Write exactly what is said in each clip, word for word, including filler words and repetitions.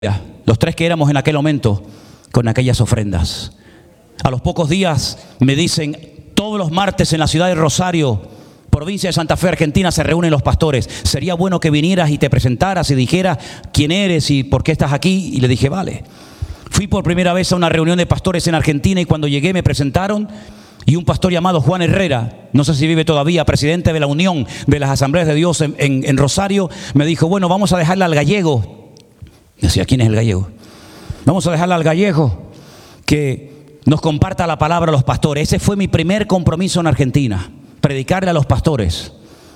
los tres que éramos en aquel momento, con aquellas ofrendas. A los pocos días me dicen, todos los martes en la ciudad de Rosario, provincia de Santa Fe, Argentina, se reúnen los pastores. Sería bueno que vinieras y te presentaras y dijeras quién eres y por qué estás aquí. Y le dije, vale. Fui por primera vez a una reunión de pastores en Argentina y cuando llegué me presentaron. Y un pastor llamado Juan Herrera, no sé si vive todavía, presidente de la Unión de las Asambleas de Dios en, en, en Rosario, me dijo, bueno, vamos a dejarle al gallego. Decía, ¿quién es el gallego? Vamos a dejarle al gallego que nos comparta la palabra a los pastores. Ese fue mi primer compromiso en Argentina, predicarle a los pastores.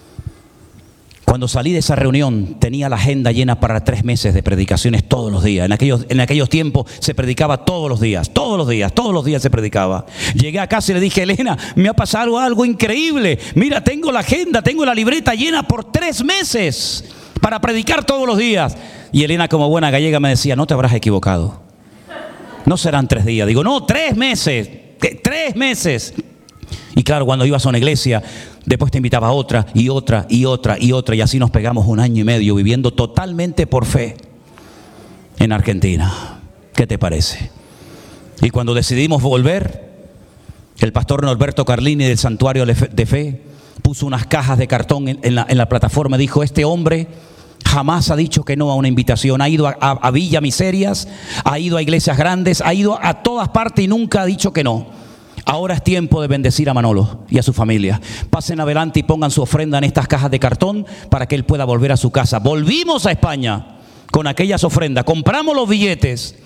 Cuando salí de esa reunión tenía la agenda llena para tres meses de predicaciones todos los días. En aquellos, en aquellos tiempos se predicaba todos los días, todos los días, todos los días se predicaba. Llegué a casa y le dije, Elena, me ha pasado algo increíble. Mira, tengo la agenda, tengo la libreta llena por tres meses para predicar todos los días. Y Elena, como buena gallega, me decía, no te habrás equivocado. No serán tres días. Digo, no, tres meses, tres meses. Y claro, cuando ibas a una iglesia, después te invitaba a otra y otra y otra y otra. Y así nos pegamos un año y medio viviendo totalmente por fe en Argentina. ¿Qué te parece? Y cuando decidimos volver, el pastor Norberto Carlini del Santuario de Fe puso unas cajas de cartón en, en, la, en la plataforma. Dijo, este hombre jamás ha dicho que no a una invitación. Ha ido a, a, a Villa Miserias, ha ido a iglesias grandes, ha ido a todas partes y nunca ha dicho que no. Ahora es tiempo de bendecir a Manolo y a su familia. Pasen adelante y pongan su ofrenda en estas cajas de cartón para que él pueda volver a su casa. Volvimos a España con aquellas ofrendas, compramos los billetes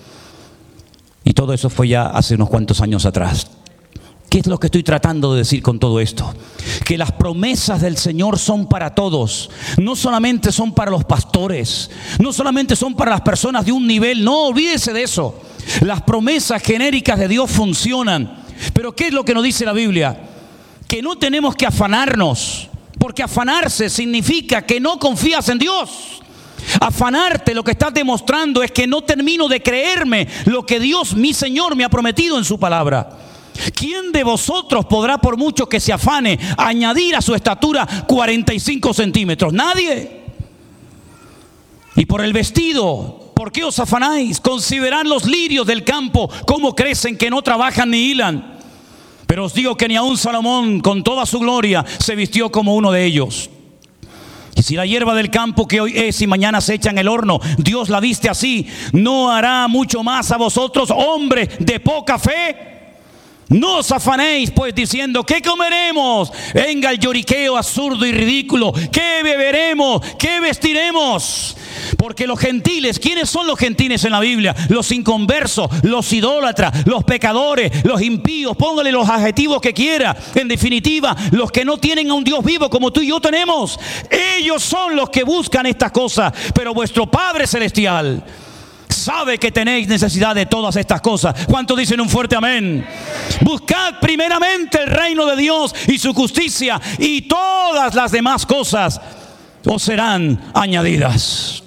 y todo eso fue ya hace unos cuantos años atrás. ¿Qué es lo que estoy tratando de decir con todo esto? Que las promesas del Señor son para todos. No solamente son para los pastores, no solamente son para las personas de un nivel. No, olvídese de eso. Las promesas genéricas de Dios funcionan. Pero ¿qué es lo que nos dice la Biblia? Que no tenemos que afanarnos, porque afanarse significa que no confías en Dios. Afanarte lo que estás demostrando es que no termino de creerme lo que Dios, mi Señor, me ha prometido en su palabra. ¿Quién de vosotros podrá, por mucho que se afane, añadir a su estatura cuarenta y cinco centímetros? Nadie. Y por el vestido, ¿por qué os afanáis? Considerad los lirios del campo, cómo crecen, que no trabajan ni hilan. Pero os digo que ni aun Salomón, con toda su gloria, se vistió como uno de ellos. Y si la hierba del campo que hoy es y mañana se echa en el horno, Dios la viste así, ¿no hará mucho más a vosotros, hombres de poca fe? No os afanéis pues diciendo, ¿qué comeremos? Venga el lloriqueo absurdo y ridículo. ¿Qué beberemos? ¿Qué vestiremos? Porque los gentiles, ¿quiénes son los gentiles en la Biblia? Los inconversos, los idólatras, los pecadores, los impíos, póngale los adjetivos que quiera. En definitiva, los que no tienen a un Dios vivo como tú y yo tenemos. Ellos son los que buscan estas cosas. Pero vuestro Padre Celestial sabe que tenéis necesidad de todas estas cosas. ¿Cuántos dicen un fuerte amén? Buscad primeramente el reino de Dios y su justicia, y todas las demás cosas os serán añadidas.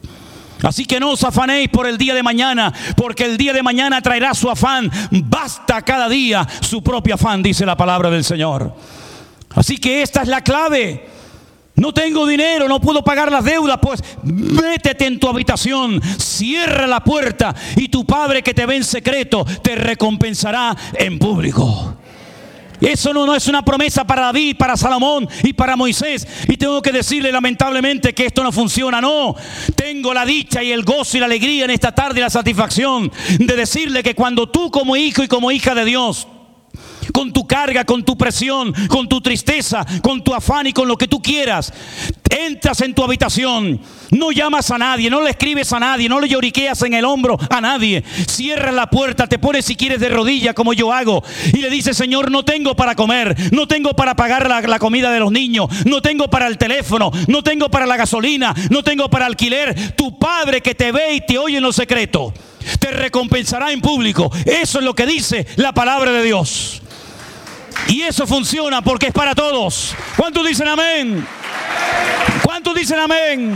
Así que no os afanéis por el día de mañana, porque el día de mañana traerá su afán. Basta cada día su propio afán, dice la palabra del Señor. Así que esta es la clave. No tengo dinero, no puedo pagar las deudas. Pues métete en tu habitación, cierra la puerta y tu Padre que te ve en secreto te recompensará en público. Eso no, no es una promesa para David, para Salomón y para Moisés. Y tengo que decirle lamentablemente que esto no funciona. No, tengo la dicha y el gozo y la alegría en esta tarde y la satisfacción de decirle que cuando tú como hijo y como hija de Dios, con tu carga, con tu presión, con tu tristeza, con tu afán y con lo que tú quieras, entras en tu habitación, no llamas a nadie, no le escribes a nadie, no le lloriqueas en el hombro a nadie, cierras la puerta, te pones si quieres de rodillas como yo hago y le dices, Señor, no tengo para comer, no tengo para pagar la, la comida de los niños, no tengo para el teléfono, no tengo para la gasolina, no tengo para alquiler. Tu Padre que te ve y te oye en lo secreto te recompensará en público. Eso es lo que dice la palabra de Dios. Y eso funciona porque es para todos. ¿Cuántos dicen amén? ¿Cuántos dicen amén?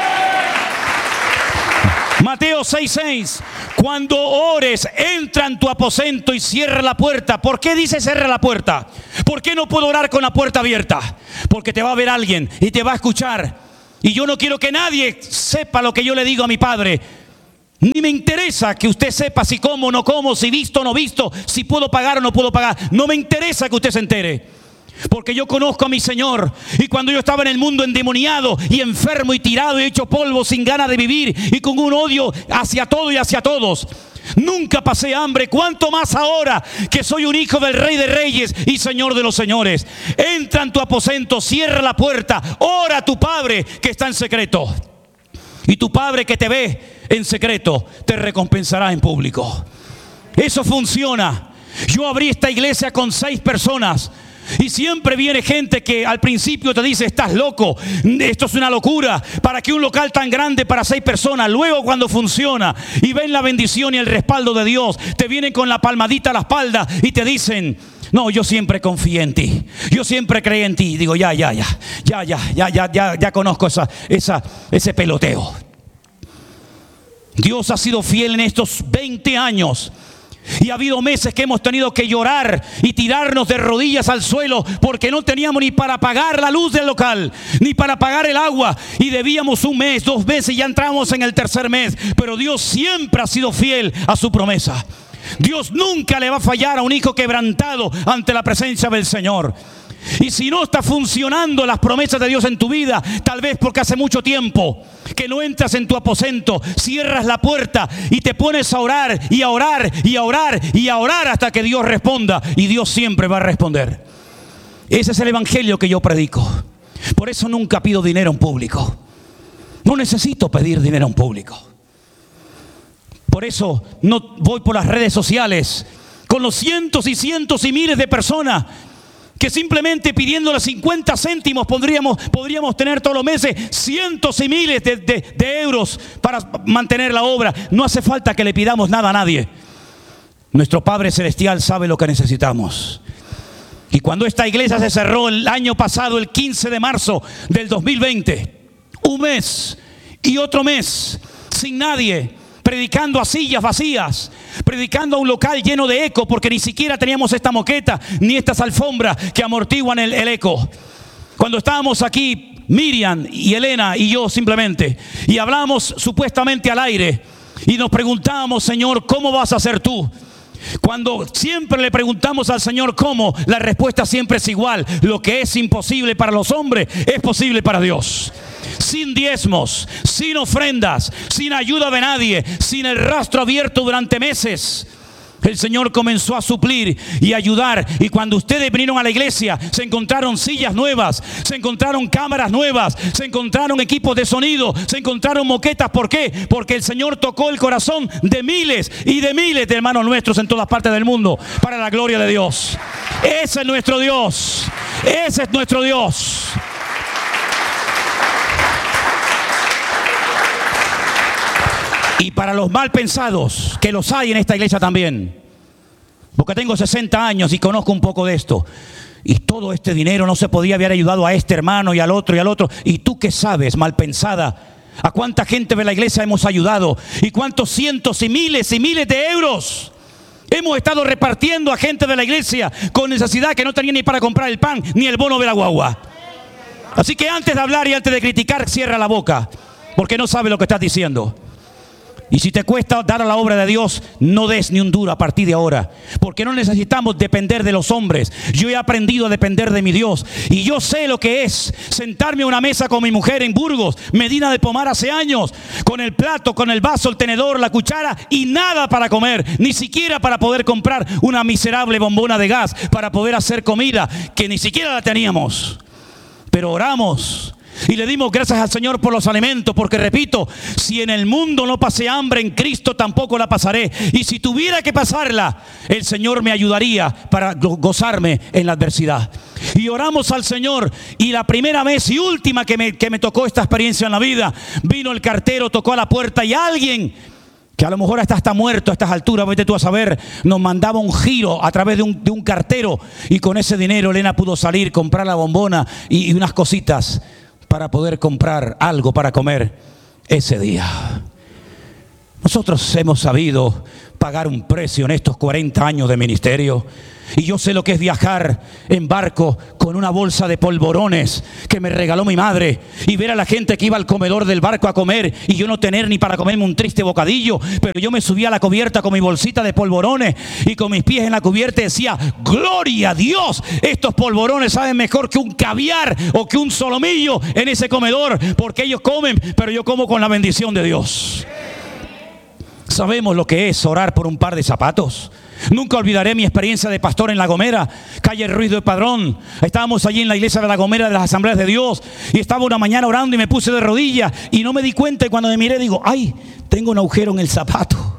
Mateo seis seis. Cuando ores, entra en tu aposento y cierra la puerta. ¿Por qué dice cierra la puerta? ¿Por qué no puedo orar con la puerta abierta? Porque te va a ver alguien y te va a escuchar. Y yo no quiero que nadie sepa lo que yo le digo a mi Padre. Ni me interesa que usted sepa si como o no como, si visto o no visto, si puedo pagar o no puedo pagar. No me interesa que usted se entere. Porque yo conozco a mi Señor. Y cuando yo estaba en el mundo endemoniado y enfermo y tirado y hecho polvo, sin ganas de vivir y con un odio hacia todo y hacia todos, nunca pasé hambre. ¿Cuánto más ahora que soy un hijo del Rey de Reyes y Señor de los Señores? Entra en tu aposento, cierra la puerta, ora a tu Padre que está en secreto. Y tu Padre que te ve en secreto te recompensará en público. Eso funciona. Yo abrí esta iglesia con seis personas. Y siempre viene gente que al principio te dice: estás loco, esto es una locura, ¿para qué un local tan grande para seis personas? Luego, cuando funciona y ven la bendición y el respaldo de Dios, te vienen con la palmadita a la espalda y te dicen: no, yo siempre confié en ti, yo siempre creí en ti. Digo, ya, ya, ya, ya, ya, ya, ya, ya, ya conozco esa, esa, ese peloteo. Dios ha sido fiel en estos veinte años. Y ha habido meses que hemos tenido que llorar y tirarnos de rodillas al suelo porque no teníamos ni para pagar la luz del local, ni para pagar el agua. Y debíamos un mes, dos meses y ya entramos en el tercer mes. Pero Dios siempre ha sido fiel a su promesa. Dios nunca le va a fallar a un hijo quebrantado ante la presencia del Señor. Y si no está funcionando las promesas de Dios en tu vida, tal vez porque hace mucho tiempo que no entras en tu aposento, cierras la puerta y te pones a orar y a orar y a orar y a orar hasta que Dios responda. Y Dios siempre va a responder. Ese es el evangelio que yo predico. Por eso nunca pido dinero en público. No necesito pedir dinero en público. Por eso no voy por las redes sociales con los cientos y cientos y miles de personas que simplemente pidiéndole cincuenta céntimos podríamos, podríamos tener todos los meses cientos y miles de, de, de euros para mantener la obra. No hace falta que le pidamos nada a nadie. Nuestro Padre Celestial sabe lo que necesitamos. Y cuando esta iglesia se cerró el año pasado, el quince de marzo del dos mil veinte, un mes y otro mes sin nadie, predicando a sillas vacías, predicando a un local lleno de eco, porque ni siquiera teníamos esta moqueta ni estas alfombras que amortiguan el, el eco. Cuando estábamos aquí, Miriam y Elena y yo simplemente, y hablamos supuestamente al aire, y nos preguntábamos: Señor, ¿cómo vas a hacer tú? Cuando siempre le preguntamos al Señor cómo, la respuesta siempre es igual: lo que es imposible para los hombres es posible para Dios. Sin diezmos, sin ofrendas, sin ayuda de nadie, sin el rastro abierto durante meses, el Señor comenzó a suplir y ayudar. Y cuando ustedes vinieron a la iglesia, se encontraron sillas nuevas, se encontraron cámaras nuevas, se encontraron equipos de sonido, se encontraron moquetas. ¿Por qué? Porque el Señor tocó el corazón de miles y de miles de hermanos nuestros en todas partes del mundo, para la gloria de Dios. Ese es nuestro Dios. Ese es nuestro Dios. Y para los mal pensados, que los hay en esta iglesia también, porque tengo sesenta años y conozco un poco de esto, y todo este dinero no se podía haber ayudado a este hermano y al otro y al otro. ¿Y tú qué sabes, mal pensada? ¿A cuánta gente de la iglesia hemos ayudado? ¿Y cuántos cientos y miles y miles de euros hemos estado repartiendo a gente de la iglesia con necesidad, que no tenía ni para comprar el pan ni el bono de la guagua? Así que antes de hablar y antes de criticar, cierra la boca, porque no sabes lo que estás diciendo. Y si te cuesta dar a la obra de Dios, no des ni un duro a partir de ahora, porque no necesitamos depender de los hombres. Yo he aprendido a depender de mi Dios, y yo sé lo que es sentarme a una mesa con mi mujer en Burgos, Medina de Pomar, hace años, con el plato, con el vaso, el tenedor, la cuchara y nada para comer, ni siquiera para poder comprar una miserable bombona de gas para poder hacer comida, que ni siquiera la teníamos. Pero oramos y le dimos gracias al Señor por los alimentos, porque repito, si en el mundo no pasé hambre, en Cristo tampoco la pasaré. Y si tuviera que pasarla, el Señor me ayudaría para gozarme en la adversidad. Y oramos al Señor, y la primera vez y última que me, que me tocó esta experiencia en la vida, vino el cartero, tocó a la puerta, y alguien que a lo mejor hasta está muerto a estas alturas, vete tú a saber, nos mandaba un giro a través de un, de un cartero, y con ese dinero Elena pudo salir, comprar la bombona y, y unas cositas para poder comprar algo para comer ese día. Nosotros hemos sabido pagar un precio en estos cuarenta años de ministerio. Y yo sé lo que es viajar en barco con una bolsa de polvorones que me regaló mi madre, y ver a la gente que iba al comedor del barco a comer y yo no tener ni para comerme un triste bocadillo, pero yo me subía a la cubierta con mi bolsita de polvorones y con mis pies en la cubierta y decía: gloria a Dios, estos polvorones saben mejor que un caviar o que un solomillo en ese comedor, porque ellos comen, pero yo como con la bendición de Dios. Sabemos lo que es orar por un par de zapatos. Nunca olvidaré mi experiencia de pastor en La Gomera, calle Ruiz de Padrón. Estábamos allí en la iglesia de La Gomera de las Asambleas de Dios, y estaba una mañana orando y me puse de rodillas y no me di cuenta, y cuando me miré digo: ay, tengo un agujero en el zapato.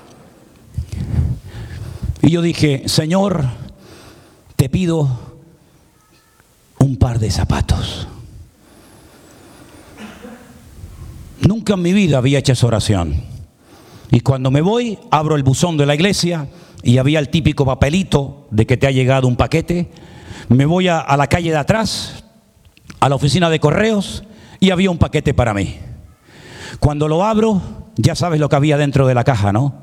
Y yo dije: Señor, te pido un par de zapatos. Nunca en mi vida había hecho esa oración. Y cuando me voy, abro el buzón de la iglesia y había el típico papelito de que te ha llegado un paquete. Me voy a, a la calle de atrás, a la oficina de correos, y había un paquete para mí. Cuando lo abro, ya sabes lo que había dentro de la caja, ¿no?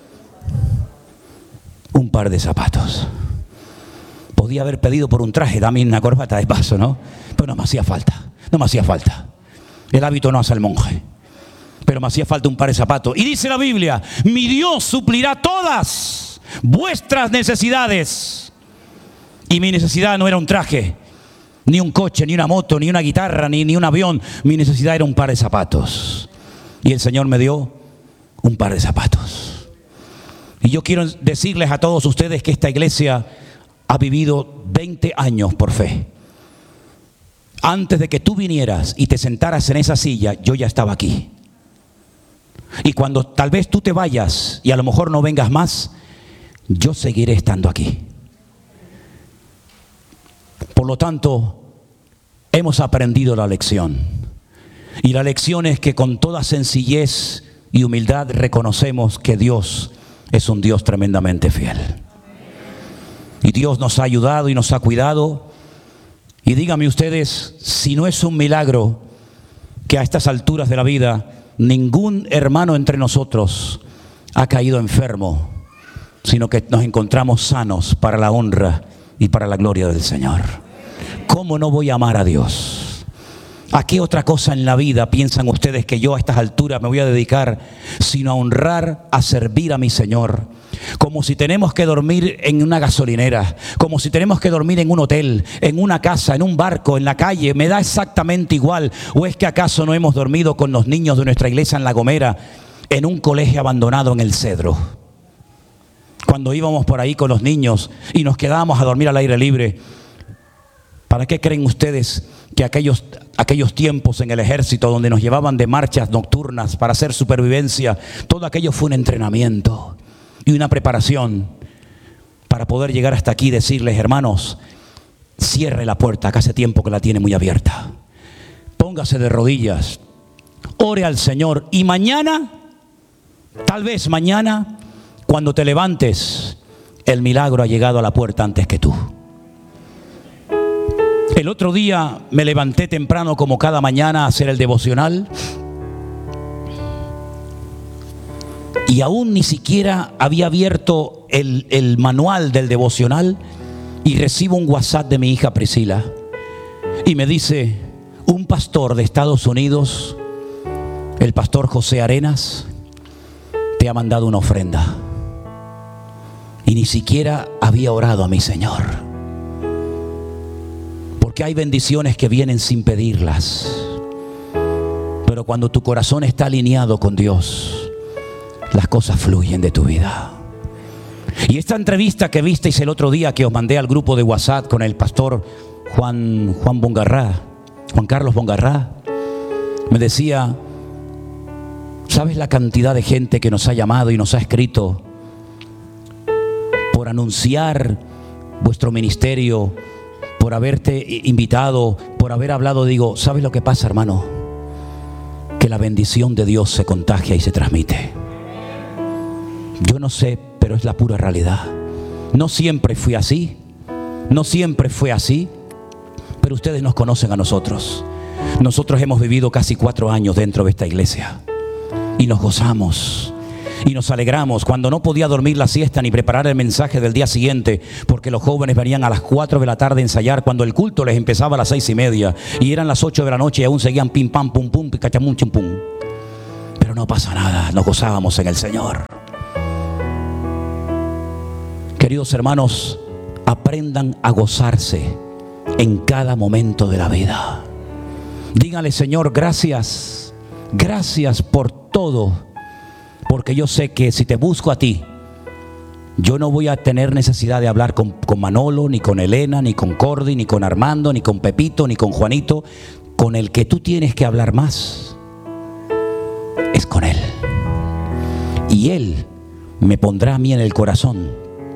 Un par de zapatos. Podía haber pedido por un traje, dame una corbata de paso, ¿no? Pero no me hacía falta, no me hacía falta. El hábito no hace al monje. Pero me hacía falta un par de zapatos. Y dice la Biblia: mi Dios suplirá todas vuestras necesidades. Y mi necesidad no era un traje, ni un coche, ni una moto, ni una guitarra, ni, ni un avión. Mi necesidad era un par de zapatos. Y el Señor me dio un par de zapatos. Y yo quiero decirles a todos ustedes que esta iglesia ha vivido veinte años por fe. Antes de que tú vinieras y te sentaras en esa silla, yo ya estaba aquí. Y cuando tal vez tú te vayas y a lo mejor no vengas más, yo seguiré estando aquí. Por lo tanto, hemos aprendido la lección. Y la lección es que con toda sencillez y humildad reconocemos que Dios es un Dios tremendamente fiel. Y Dios nos ha ayudado y nos ha cuidado. Y díganme ustedes, si no es un milagro que a estas alturas de la vida ningún hermano entre nosotros ha caído enfermo, sino que nos encontramos sanos para la honra y para la gloria del Señor. ¿Cómo no voy a amar a Dios? ¿A qué otra cosa en la vida piensan ustedes que yo a estas alturas me voy a dedicar sino a honrar, a servir a mi Señor? Como si tenemos que dormir en una gasolinera, como si tenemos que dormir en un hotel, en una casa, en un barco, en la calle, me da exactamente igual. ¿O es que acaso no hemos dormido con los niños de nuestra iglesia en La Gomera en un colegio abandonado en el Cedro? Cuando íbamos por ahí con los niños y nos quedábamos a dormir al aire libre. ¿Para qué creen ustedes que aquellos, aquellos tiempos en el ejército donde nos llevaban de marchas nocturnas para hacer supervivencia, todo aquello fue un entrenamiento y una preparación para poder llegar hasta aquí y decirles: hermanos, cierre la puerta, que hace tiempo que la tiene muy abierta. Póngase de rodillas, ore al Señor, y mañana, tal vez mañana, cuando te levantes, el milagro ha llegado a la puerta antes que tú. El otro día me levanté temprano, como cada mañana, a hacer el devocional. Y aún ni siquiera había abierto el, el manual del devocional, y recibo un WhatsApp de mi hija Priscila. Y me dice: un pastor de Estados Unidos, el pastor José Arenas, te ha mandado una ofrenda. Y ni siquiera había orado a mi Señor. Porque hay bendiciones que vienen sin pedirlas. Pero cuando tu corazón está alineado con Dios, las cosas fluyen de tu vida. Y esta entrevista que visteis el otro día, que os mandé al grupo de WhatsApp con el pastor Juan, Juan Bongarrá, Juan Carlos Bongarrá, me decía: ¿sabes la cantidad de gente que nos ha llamado y nos ha escrito por anunciar vuestro ministerio, por haberte invitado, por haber hablado? Digo, ¿sabes lo que pasa, hermano? Que la bendición de Dios se contagia y se transmite. Yo no sé, pero es la pura realidad. No siempre fui así, no siempre fue así, pero ustedes nos conocen a nosotros. Nosotros hemos vivido casi cuatro años dentro de esta iglesia y nos gozamos Y nos alegramos cuando no podía dormir la siesta ni preparar el mensaje del día siguiente, porque los jóvenes venían a las cuatro de la tarde a ensayar, cuando el culto les empezaba a las seis y media, y eran las ocho de la noche y aún seguían pim pam pum pum picacham chim pum. Pero no pasa nada, nos gozábamos en el Señor. Queridos hermanos, aprendan a gozarse en cada momento de la vida. Díganle: Señor, gracias, gracias por todo. Porque yo sé que si te busco a ti, yo no voy a tener necesidad de hablar con, con Manolo, ni con Elena, ni con Cordy, ni con Armando, ni con Pepito, ni con Juanito. Con el que tú tienes que hablar más es con Él. Y Él me pondrá a mí en el corazón,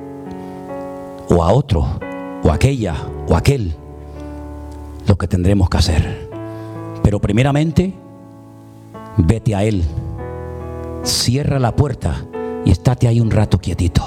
o a otro, o aquella, o aquel, lo que tendremos que hacer. Pero primeramente, vete a Él. Cierra la puerta y estate ahí un rato quietito.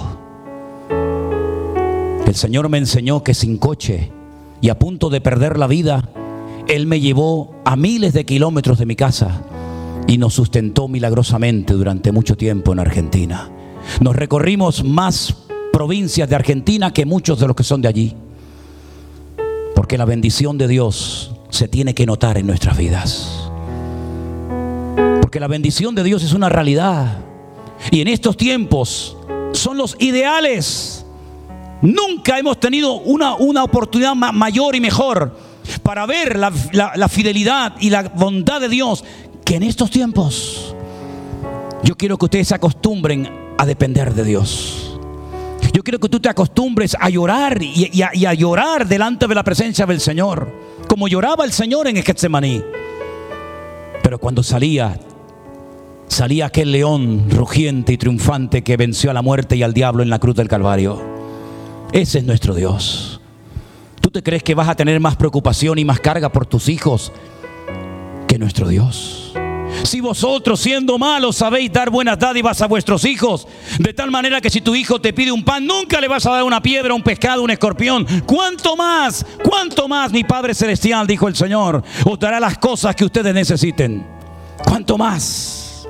El Señor me enseñó que sin coche y a punto de perder la vida, Él me llevó a miles de kilómetros de mi casa y nos sustentó milagrosamente durante mucho tiempo en Argentina. Nos recorrimos más provincias de Argentina que muchos de los que son de allí, porque la bendición de Dios se tiene que notar en nuestras vidas. Porque la bendición de Dios es una realidad. Y en estos tiempos son los ideales. Nunca hemos tenido una, una oportunidad ma- mayor y mejor para ver la, la, la fidelidad y la bondad de Dios que en estos tiempos. Yo quiero que ustedes se acostumbren a depender de Dios. Yo quiero que tú te acostumbres a llorar y, y, a, y a llorar delante de la presencia del Señor, como lloraba el Señor en el Getsemaní. Pero cuando salía, salía aquel león rugiente y triunfante que venció a la muerte y al diablo en la cruz del Calvario. Ese es nuestro Dios. ¿Tú te crees que vas a tener más preocupación y más carga por tus hijos que nuestro Dios? Si vosotros, siendo malos, sabéis dar buenas dádivas a vuestros hijos, de tal manera que si tu hijo te pide un pan, nunca le vas a dar una piedra, un pescado, un escorpión. ¿Cuánto más, cuánto más mi Padre Celestial, dijo el Señor, os dará las cosas que ustedes necesiten? ¿Cuánto más?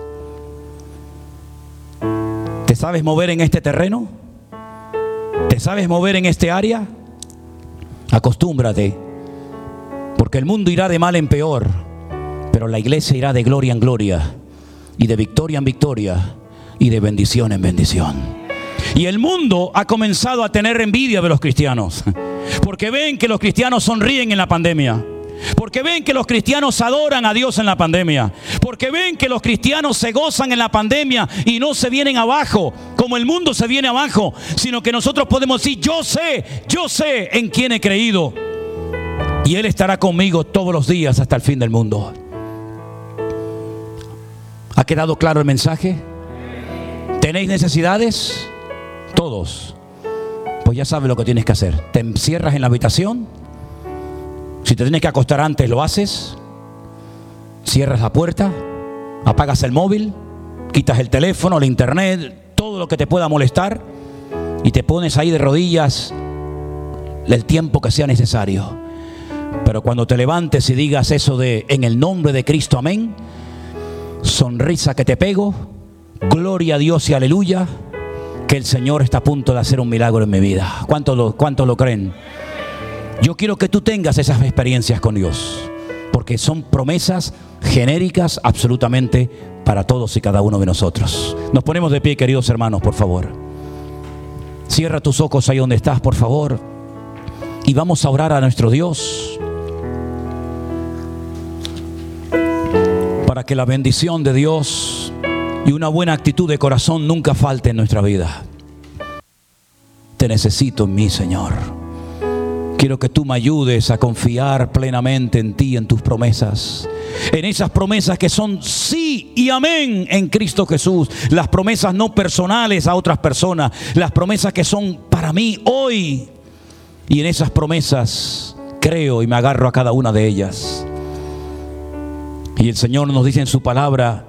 ¿Te sabes mover en este terreno? ¿Te sabes mover en este área? Acostúmbrate, porque el mundo irá de mal en peor, pero la iglesia irá de gloria en gloria, y de victoria en victoria, y de bendición en bendición. Y el mundo ha comenzado a tener envidia de los cristianos, porque ven que los cristianos sonríen en la pandemia, porque ven que los cristianos adoran a Dios en la pandemia, porque ven que los cristianos se gozan en la pandemia y no se vienen abajo como el mundo se viene abajo, sino que nosotros podemos decir: yo sé, yo sé en quién he creído, y Él estará conmigo todos los días hasta el fin del mundo. ¿Ha quedado claro el mensaje? ¿Tenéis necesidades? Todos. Pues ya sabes lo que tienes que hacer. Te encierras en la habitación. Si te tienes que acostar antes, lo haces. Cierras la puerta, apagas el móvil, quitas el teléfono, el internet, todo lo que te pueda molestar, y te pones ahí de rodillas el tiempo que sea necesario. Pero cuando te levantes y digas eso de: en el nombre de Cristo, amén, sonrisa que te pego, gloria a Dios y aleluya, que el Señor está a punto de hacer un milagro en mi vida. ¿Cuántos lo, cuántos lo creen? Yo quiero que tú tengas esas experiencias con Dios, porque son promesas genéricas absolutamente para todos y cada uno de nosotros. Nos ponemos de pie, queridos hermanos, por favor. Cierra tus ojos ahí donde estás, por favor, y vamos a orar a nuestro Dios para que la bendición de Dios y una buena actitud de corazón nunca falte en nuestra vida. Te necesito en mí, Señor. Quiero que tú me ayudes a confiar plenamente en ti, en tus promesas, en esas promesas que son sí y amén en Cristo Jesús. Las promesas no personales a otras personas, las promesas que son para mí hoy. Y en esas promesas creo y me agarro a cada una de ellas. Y el Señor nos dice en su palabra: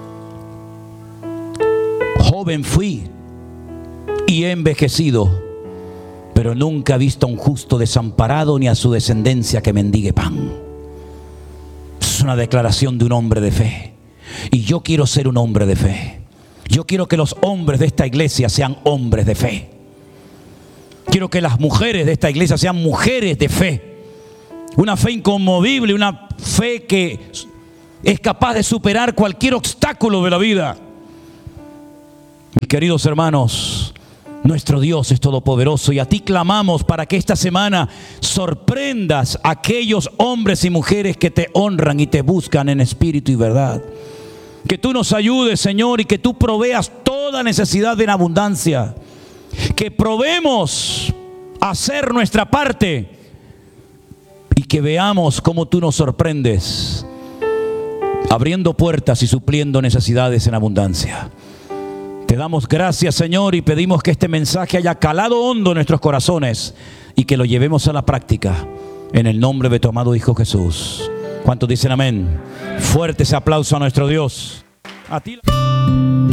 joven fui y he envejecido, pero nunca he visto a un justo desamparado ni a su descendencia que mendigue pan. Es una declaración de un hombre de fe. Y yo quiero ser un hombre de fe. Yo quiero que los hombres de esta iglesia sean hombres de fe. Quiero que las mujeres de esta iglesia sean mujeres de fe. Una fe inconmovible, una fe que es capaz de superar cualquier obstáculo de la vida. Mis queridos hermanos, nuestro Dios es todopoderoso y a ti clamamos para que esta semana sorprendas a aquellos hombres y mujeres que te honran y te buscan en espíritu y verdad. Que tú nos ayudes, Señor, y que tú proveas toda necesidad en abundancia. Que probemos hacer nuestra parte y que veamos cómo tú nos sorprendes, abriendo puertas y supliendo necesidades en abundancia. Te damos gracias, Señor, y pedimos que este mensaje haya calado hondo en nuestros corazones y que lo llevemos a la práctica en el nombre de tu amado Hijo Jesús. ¿Cuántos dicen amén? Fuerte ese aplauso a nuestro Dios. A ti.